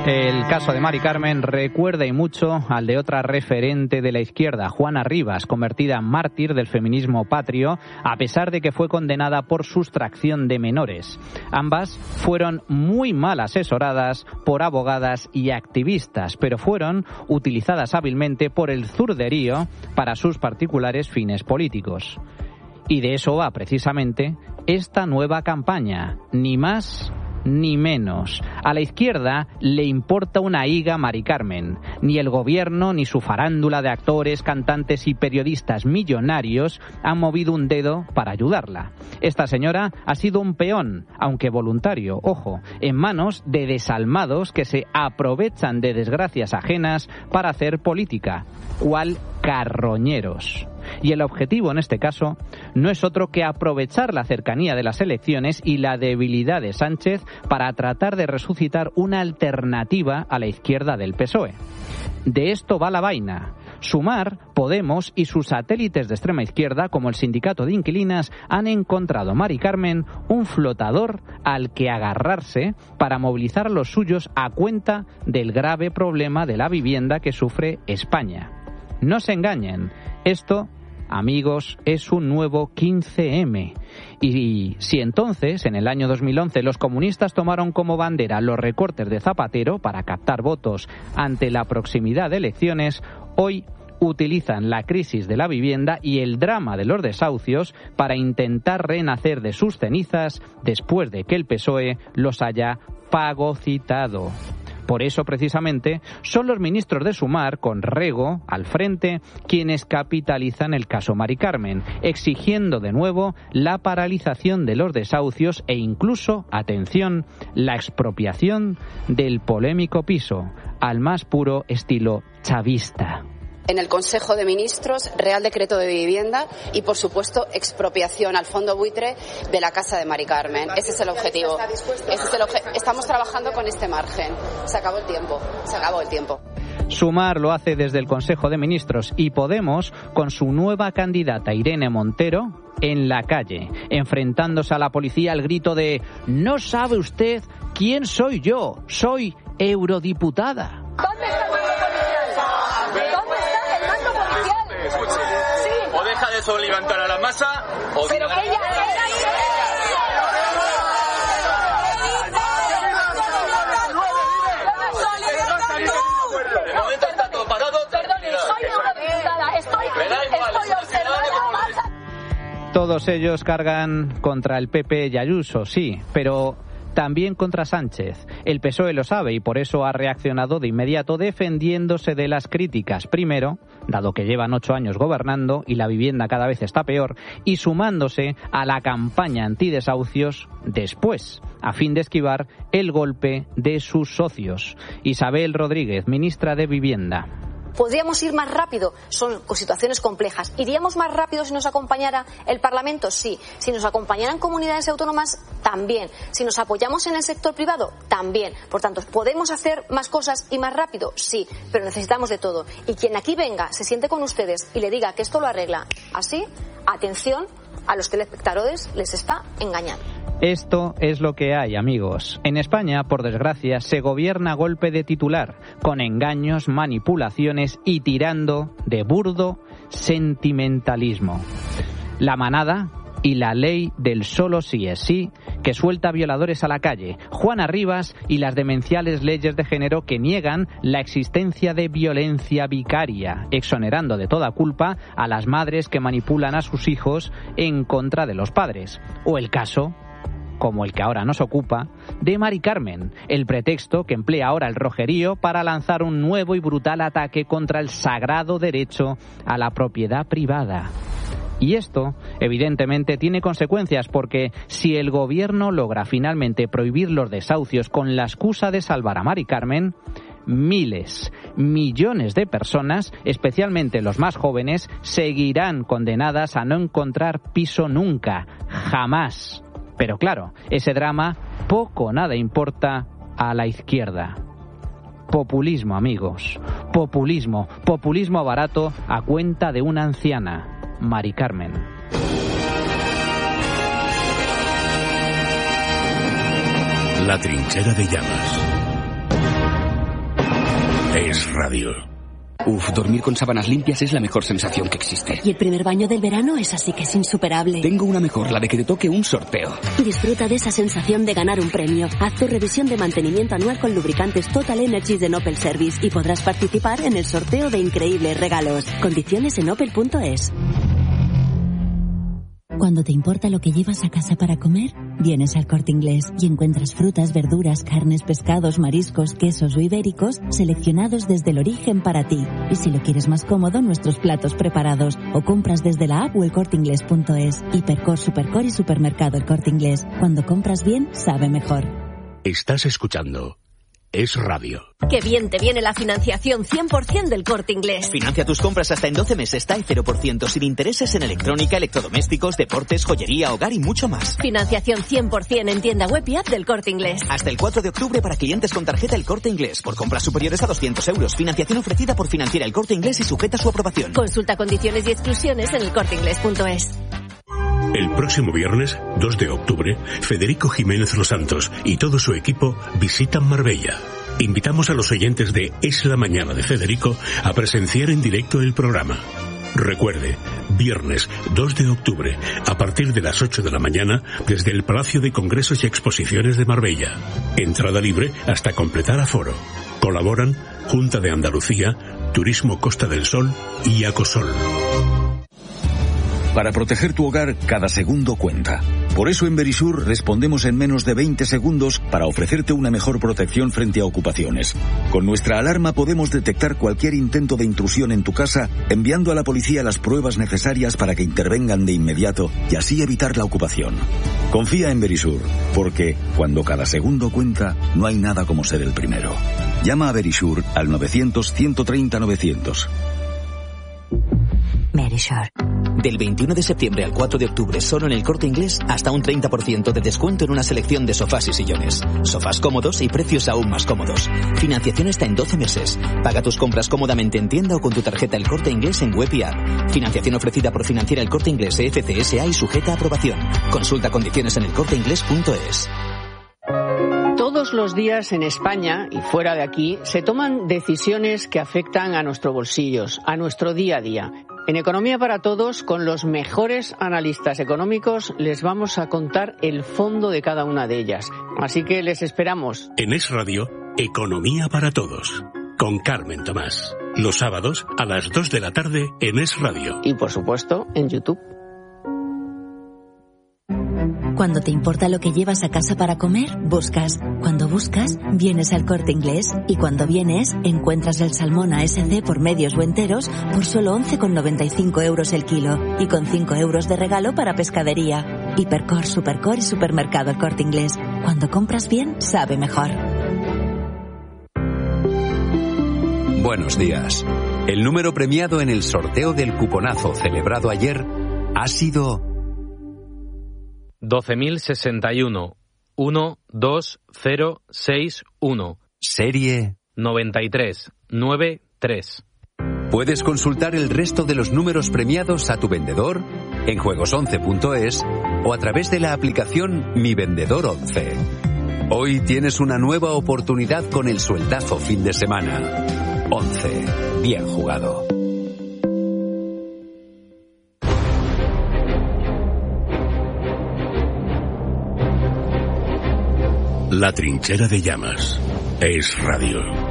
El caso de Mari Carmen recuerda y mucho al de otra referente de la izquierda, Juana Rivas, convertida en mártir del feminismo patrio, a pesar de que fue condenada por sustracción de menores. Ambas fueron muy mal asesoradas por abogadas y activistas, pero fueron utilizadas hábilmente por el zurderío para sus particulares fines políticos. Y de eso va precisamente esta nueva campaña, ni más ni menos. A la izquierda le importa una higa Mari Carmen. Ni el gobierno ni su farándula de actores, cantantes y periodistas millonarios han movido un dedo para ayudarla. Esta señora ha sido un peón, aunque voluntario, ojo, en manos de desalmados que se aprovechan de desgracias ajenas para hacer política, cual carroñeros. Y el objetivo en este caso no es otro que aprovechar la cercanía de las elecciones y la debilidad de Sánchez para tratar de resucitar una alternativa a la izquierda del PSOE. De esto va la vaina. Sumar, Podemos y sus satélites de extrema izquierda, como el Sindicato de Inquilinas, han encontrado, Mari Carmen, un flotador al que agarrarse para movilizar a los suyos a cuenta del grave problema de la vivienda que sufre España. No se engañen, esto, amigos, es un nuevo 15M. Y si entonces, en el año 2011, los comunistas tomaron como bandera los recortes de Zapatero para captar votos ante la proximidad de elecciones, hoy utilizan la crisis de la vivienda y el drama de los desahucios para intentar renacer de sus cenizas después de que el PSOE los haya fagocitado. Por eso, precisamente, son los ministros de Sumar, con Rego al frente, quienes capitalizan el caso Mari Carmen, exigiendo de nuevo la paralización de los desahucios e incluso, atención, la expropiación del polémico piso, al más puro estilo chavista. En el Consejo de Ministros, Real Decreto de Vivienda y, por supuesto, expropiación al fondo buitre de la casa de Mari Carmen. Ese es el objetivo. Estamos trabajando con este margen. Se acabó el tiempo. Sumar lo hace desde el Consejo de Ministros y Podemos con su nueva candidata Irene Montero en la calle, enfrentándose a la policía al grito de «¿No sabe usted quién soy yo? Soy eurodiputada». ¿Dónde está el mando policial? ¿Dónde está el mando policial? Sí. O deja de soliviantar a la masa o... Pero que ella... De momento está todo parado. Perdone, soy eurodiputada. Estoy observando. Todos ellos cargan contra el PP y Ayuso, sí, pero también contra Sánchez. El PSOE lo sabe y por eso ha reaccionado de inmediato defendiéndose de las críticas. Primero, dado que llevan 8 años gobernando y la vivienda cada vez está peor, y sumándose a la campaña antidesahucios después, a fin de esquivar el golpe de sus socios. Isabel Rodríguez, ministra de Vivienda. ¿Podríamos ir más rápido? Son situaciones complejas. ¿Iríamos más rápido si nos acompañara el Parlamento? Sí. Si nos acompañaran comunidades autónomas, también. Si nos apoyamos en el sector privado, también. Por tanto, ¿podemos hacer más cosas y más rápido? Sí. Pero necesitamos de todo. Y quien aquí venga, se siente con ustedes y le diga que esto lo arregla así, atención a los telespectadores, les está engañando. Esto es lo que hay, amigos. En España, por desgracia, se gobierna a golpe de titular, con engaños, manipulaciones y tirando de burdo sentimentalismo. La manada y la ley del solo sí es sí, que suelta violadores a la calle, Juana Rivas y las demenciales leyes de género que niegan la existencia de violencia vicaria, exonerando de toda culpa a las madres que manipulan a sus hijos en contra de los padres. O el caso, como el que ahora nos ocupa, de Mari Carmen, el pretexto que emplea ahora el rojerío para lanzar un nuevo y brutal ataque contra el sagrado derecho a la propiedad privada. Y esto, evidentemente, tiene consecuencias porque si el gobierno logra finalmente prohibir los desahucios con la excusa de salvar a Mari Carmen, miles, millones de personas, especialmente los más jóvenes, seguirán condenadas a no encontrar piso nunca, jamás. Pero claro, ese drama poco o nada importa a la izquierda. Populismo, amigos. Populismo barato a cuenta de una anciana, Mari Carmen. La trinchera de llamas. Es Radio. Uf, dormir con sábanas limpias es la mejor sensación que existe. Y el primer baño del verano es así que es insuperable. Tengo una mejor, la de que te toque un sorteo. Disfruta de esa sensación de ganar un premio. Haz tu revisión de mantenimiento anual con lubricantes Total Energies de Opel Service y podrás participar en el sorteo de increíbles regalos. Condiciones en opel.es. Cuando te importa lo que llevas a casa para comer, vienes al Corte Inglés y encuentras frutas, verduras, carnes, pescados, mariscos, quesos o ibéricos seleccionados desde el origen para ti. Y si lo quieres más cómodo, nuestros platos preparados o compras desde la app o elcorteinglés.es. Hipercor, Supercor y Supermercado El Corte Inglés. Cuando compras bien, sabe mejor. Estás escuchando Es Radio. ¡Qué bien te viene la financiación 100% del Corte Inglés! Financia tus compras hasta en 12 meses, TAE 0%, sin intereses en electrónica, electrodomésticos, deportes, joyería, hogar y mucho más. Financiación 100% en tienda web y app del Corte Inglés. Hasta el 4 de octubre para clientes con tarjeta El Corte Inglés. Por compras superiores a 200 euros. Financiación ofrecida por Financiera El Corte Inglés y sujeta a su aprobación. Consulta condiciones y exclusiones en elcorteinglés.es. El próximo viernes, 2 de octubre, Federico Jiménez Los Santos y todo su equipo visitan Marbella. Invitamos a los oyentes de Es la Mañana de Federico a presenciar en directo el programa. Recuerde, viernes 2 de octubre, a partir de las 8 de la mañana, desde el Palacio de Congresos y Exposiciones de Marbella. Entrada libre hasta completar aforo. Colaboran Junta de Andalucía, Turismo Costa del Sol y Acosol. Para proteger tu hogar, cada segundo cuenta. Por eso en Verisur respondemos en menos de 20 segundos para ofrecerte una mejor protección frente a ocupaciones. Con nuestra alarma podemos detectar cualquier intento de intrusión en tu casa, enviando a la policía las pruebas necesarias para que intervengan de inmediato y así evitar la ocupación. Confía en Verisur, porque cuando cada segundo cuenta, no hay nada como ser el primero. Llama a Verisur al 900-130-900. Verisur. Del 21 de septiembre al 4 de octubre, solo en El Corte Inglés, hasta un 30% de descuento en una selección de sofás y sillones. Sofás cómodos y precios aún más cómodos. Financiación está en 12 meses. Paga tus compras cómodamente en tienda o con tu tarjeta El Corte Inglés en web y app. Financiación ofrecida por Financiera El Corte Inglés FCSA y sujeta a aprobación. Consulta condiciones en elcorteinglés.es. Todos los días en España y fuera de aquí se toman decisiones que afectan a nuestros bolsillos, a nuestro día a día. En Economía para Todos, con los mejores analistas económicos, les vamos a contar el fondo de cada una de ellas. Así que les esperamos. En Es Radio, Economía para Todos, con Carmen Tomás. Los sábados a las 2 de la tarde en Es Radio. Y por supuesto, en YouTube. Cuando te importa lo que llevas a casa para comer, buscas. Cuando buscas, vienes al Corte Inglés. Y cuando vienes, encuentras el salmón ASC por medios o enteros por solo 11,95 euros el kilo. Y con 5 euros de regalo para pescadería. Hipercor, Supercor y Supermercado El Corte Inglés. Cuando compras bien, sabe mejor. Buenos días. El número premiado en el sorteo del cuponazo celebrado ayer ha sido 12.061 12061. Serie 9393. Puedes consultar el resto de los números premiados a tu vendedor en juegos11.es o a través de la aplicación Mi Vendedor 11. Hoy tienes una nueva oportunidad con el sueldazo fin de semana. 11. Bien jugado. La Trinchera de Llamas. Es Radio.